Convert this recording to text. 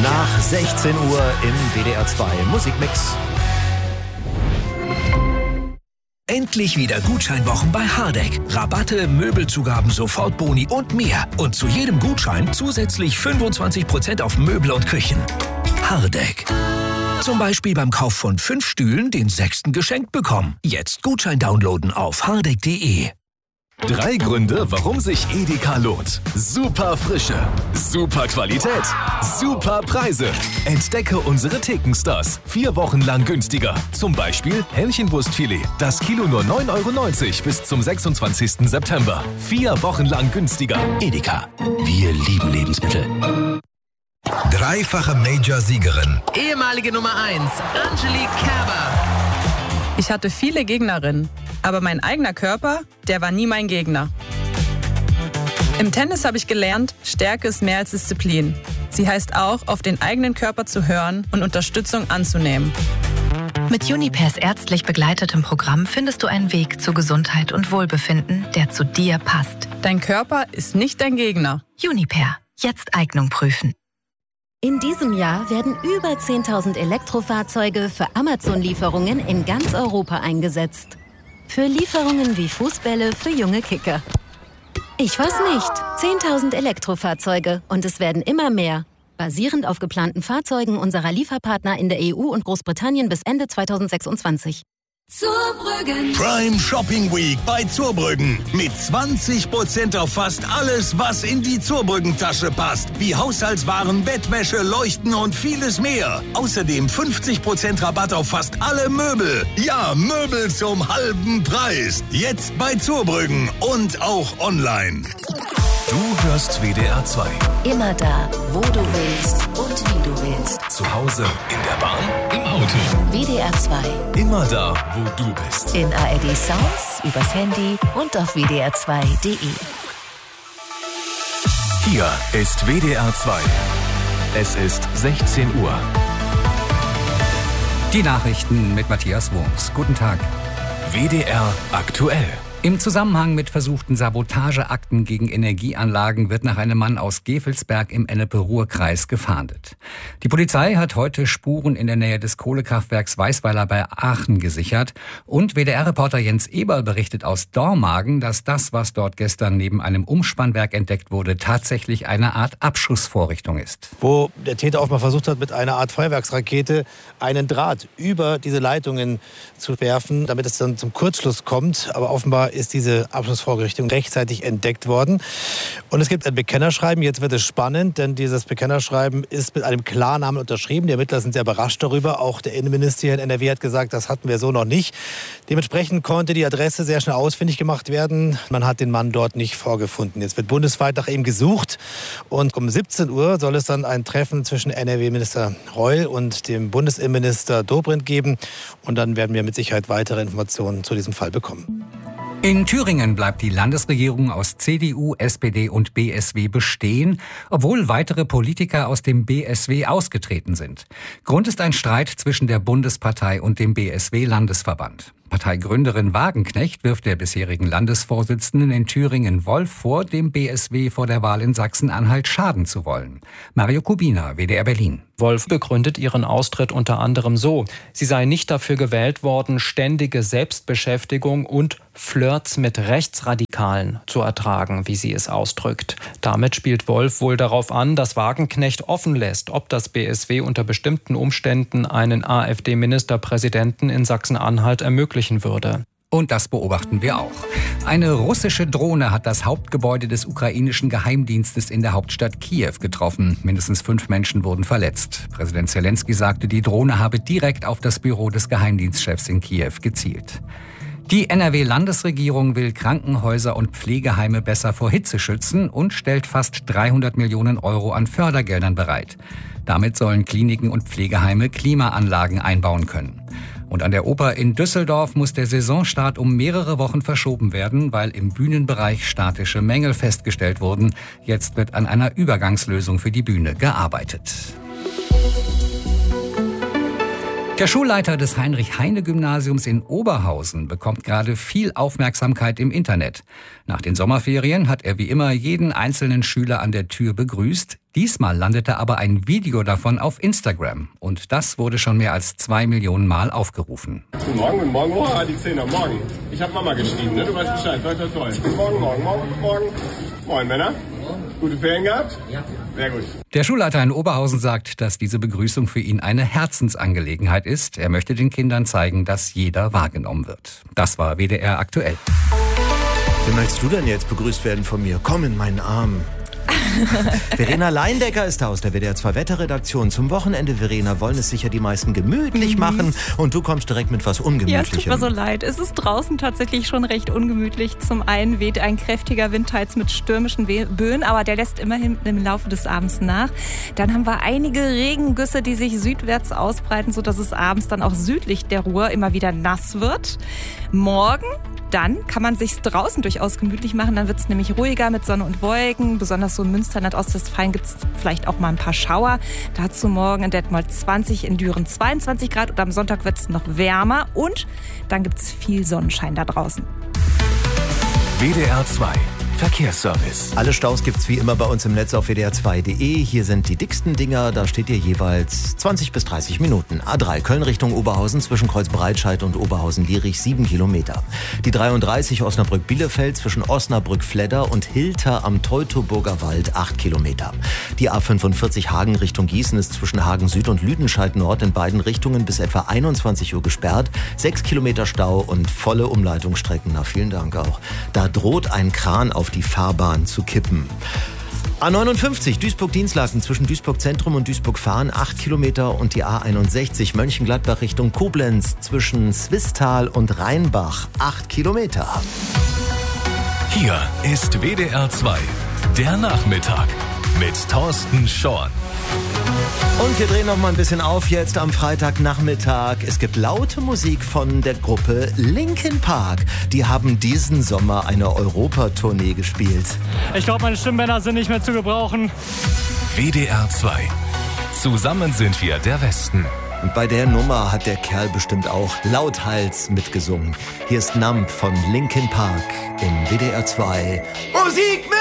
Nach 16 Uhr im WDR 2 Musikmix. Endlich wieder Gutscheinwochen bei Hardegg. Rabatte, Möbelzugaben, Sofortboni und mehr. Und zu jedem Gutschein zusätzlich 25% auf Möbel und Küchen. Hardegg. Zum Beispiel beim Kauf von 5 Stühlen den 6. geschenkt bekommen. Jetzt Gutschein downloaden auf hardegg.de. 3 Gründe, warum sich Edeka lohnt. Super Frische, super Qualität, super Preise. Entdecke unsere Theken-Stars. 4 Wochen lang günstiger. Zum Beispiel Hähnchenbrustfilet. Das Kilo nur 9,90 € bis zum 26. September. 4 Wochen lang günstiger. Edeka. Wir lieben Lebensmittel. 3-fache Major-Siegerin. Ehemalige Nummer 1, Angelique Kerber. Ich hatte viele Gegnerinnen, aber mein eigener Körper, der war nie mein Gegner. Im Tennis habe ich gelernt, Stärke ist mehr als Disziplin. Sie heißt auch, auf den eigenen Körper zu hören und Unterstützung anzunehmen. Mit Junipers ärztlich begleitetem Programm findest du einen Weg zu Gesundheit und Wohlbefinden, der zu dir passt. Dein Körper ist nicht dein Gegner. Juniper. Jetzt Eignung prüfen. In diesem Jahr werden über 10.000 Elektrofahrzeuge für Amazon-Lieferungen in ganz Europa eingesetzt. Für Lieferungen wie Fußbälle für junge Kicker. Ich weiß nicht. 10.000 Elektrofahrzeuge und es werden immer mehr. Basierend auf geplanten Fahrzeugen unserer Lieferpartner in der EU und Großbritannien bis Ende 2026. Zurbrüggen. Prime Shopping Week bei Zurbrüggen. Mit 20% auf fast alles, was in die Zurbrüggen-Tasche passt. Wie Haushaltswaren, Bettwäsche, Leuchten und vieles mehr. Außerdem 50% Rabatt auf fast alle Möbel. Ja, Möbel zum halben Preis. Jetzt bei Zurbrüggen und auch online. Du hörst WDR 2. Immer da, wo du willst und wie du willst. Zu Hause, in der Bahn, im Auto. WDR 2. Immer da, wo du bist. In ARD Sounds, übers Handy und auf WDR2.de. Hier ist WDR 2. Es ist 16 Uhr. Die Nachrichten mit Matthias Wurms. Guten Tag. WDR aktuell. Im Zusammenhang mit versuchten Sabotageakten gegen Energieanlagen wird nach einem Mann aus Gevelsberg im Ennepe-Ruhr-Kreis gefahndet. Die Polizei hat heute Spuren in der Nähe des Kohlekraftwerks Weißweiler bei Aachen gesichert. Und WDR-Reporter Jens Eberl berichtet aus Dormagen, dass das, was dort gestern neben einem Umspannwerk entdeckt wurde, tatsächlich eine Art Abschussvorrichtung ist. Wo der Täter offenbar versucht hat, mit einer Art Feuerwerksrakete einen Draht über diese Leitungen zu werfen, damit es dann zum Kurzschluss kommt. Aber offenbar ist diese Abschlussvorrichtung rechtzeitig entdeckt worden. Und es gibt ein Bekennerschreiben. Jetzt wird es spannend, denn dieses Bekennerschreiben ist mit einem Klarnamen unterschrieben. Die Ermittler sind sehr überrascht darüber. Auch der Innenminister hier in NRW hat gesagt, das hatten wir so noch nicht. Dementsprechend konnte die Adresse sehr schnell ausfindig gemacht werden. Man hat den Mann dort nicht vorgefunden. Jetzt wird bundesweit nach ihm gesucht. Und um 17 Uhr soll es dann ein Treffen zwischen NRW-Minister Reul und dem Bundesinnenminister Dobrindt geben. Und dann werden wir mit Sicherheit weitere Informationen zu diesem Fall bekommen. In Thüringen bleibt die Landesregierung aus CDU, SPD und BSW bestehen, obwohl weitere Politiker aus dem BSW ausgetreten sind. Grund ist ein Streit zwischen der Bundespartei und dem BSW-Landesverband. Parteigründerin Wagenknecht wirft der bisherigen Landesvorsitzenden in Thüringen Wolf vor, dem BSW vor der Wahl in Sachsen-Anhalt schaden zu wollen. Mario Kubina, WDR Berlin. Wolf begründet ihren Austritt unter anderem so: Sie sei nicht dafür gewählt worden, ständige Selbstbeschäftigung und Flirts mit Rechtsradikalen zu ertragen, wie sie es ausdrückt. Damit spielt Wolf wohl darauf an, dass Wagenknecht offen lässt, ob das BSW unter bestimmten Umständen einen AfD-Ministerpräsidenten in Sachsen-Anhalt ermöglichen würde. Und das beobachten wir auch. Eine russische Drohne hat das Hauptgebäude des ukrainischen Geheimdienstes in der Hauptstadt Kiew getroffen. Mindestens 5 Menschen wurden verletzt. Präsident Zelensky sagte, die Drohne habe direkt auf das Büro des Geheimdienstchefs in Kiew gezielt. Die NRW-Landesregierung will Krankenhäuser und Pflegeheime besser vor Hitze schützen und stellt fast 300 Millionen € an Fördergeldern bereit. Damit sollen Kliniken und Pflegeheime Klimaanlagen einbauen können. Und an der Oper in Düsseldorf muss der Saisonstart um mehrere Wochen verschoben werden, weil im Bühnenbereich statische Mängel festgestellt wurden. Jetzt wird an einer Übergangslösung für die Bühne gearbeitet. Der Schulleiter des Heinrich-Heine-Gymnasiums in Oberhausen bekommt gerade viel Aufmerksamkeit im Internet. Nach den Sommerferien hat er wie immer jeden einzelnen Schüler an der Tür begrüßt. Diesmal landete aber ein Video davon auf Instagram. Und das wurde schon mehr als 2 Millionen Mal aufgerufen. Guten Morgen. Oh, die 10er, morgen. Ich habe Mama geschrieben, ne? Du weißt Bescheid. Toll. Morgen. Moin, Männer. Gute Ferien gehabt? Ja. Sehr gut. Der Schulleiter in Oberhausen sagt, dass diese Begrüßung für ihn eine Herzensangelegenheit ist. Er möchte den Kindern zeigen, dass jeder wahrgenommen wird. Das war WDR aktuell. Wie möchtest du denn jetzt begrüßt werden von mir? Komm in meinen Arm. Verena Leindecker ist da aus der WDR 2 Wetterredaktion. Zum Wochenende, Verena, wollen es sicher die meisten gemütlich machen und du kommst direkt mit was Ungemütlichem. Ja, es tut mir so leid. Es ist draußen tatsächlich schon recht ungemütlich. Zum einen weht ein kräftiger Wind, teils mit stürmischen Böen, aber der lässt immerhin im Laufe des Abends nach. Dann haben wir einige Regengüsse, die sich südwärts ausbreiten, sodass es abends dann auch südlich der Ruhr immer wieder nass wird. Morgen dann kann man sich draußen durchaus gemütlich machen. Dann wird es nämlich ruhiger mit Sonne und Wolken. Besonders so in Münster, Nordostwestfalen gibt es vielleicht auch mal ein paar Schauer. Dazu morgen in Detmold 20, in Düren 22 Grad. Und am Sonntag wird es noch wärmer. Und dann gibt es viel Sonnenschein da draußen. WDR 2 Verkehrsservice. Alle Staus gibt's wie immer bei uns im Netz auf wdr2.de. Hier sind die dicksten Dinger. Da steht ihr jeweils 20 bis 30 Minuten. A3 Köln Richtung Oberhausen zwischen Kreuzbreitscheid und Oberhausen-Lierich 7 Kilometer. Die 33 Osnabrück-Bielefeld zwischen Osnabrück-Fledder und Hilter am Teutoburger Wald 8 Kilometer. Die A45 Hagen Richtung Gießen ist zwischen Hagen Süd und Lüdenscheid Nord in beiden Richtungen bis etwa 21 Uhr gesperrt. 6 Kilometer Stau und volle Umleitungsstrecken. Na, vielen Dank auch. Da droht ein Kran auf die Fahrbahn zu kippen. A59 Duisburg-Dienstlaken zwischen Duisburg-Zentrum und Duisburg-Fahn 8 Kilometer und die A61 Mönchengladbach Richtung Koblenz zwischen Swisttal und Rheinbach 8 Kilometer. Hier ist WDR 2, der Nachmittag mit Thorsten Schorn. Und wir drehen noch mal ein bisschen auf jetzt am Freitagnachmittag. Es gibt laute Musik von der Gruppe Linkin Park. Die haben diesen Sommer eine Europatournee gespielt. Ich glaube, meine Stimmbänder sind nicht mehr zu gebrauchen. WDR 2. Zusammen sind wir der Westen. Und bei der Nummer hat der Kerl bestimmt auch lauthals mitgesungen. Hier ist Numb von Linkin Park im WDR 2 Musik mit